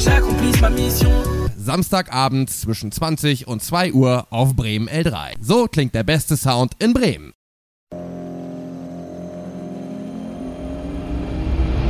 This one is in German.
j'accomplisse ma mission. Samstagabends zwischen 20 und 2 Uhr auf Bremen L3. So klingt der beste Sound in Bremen.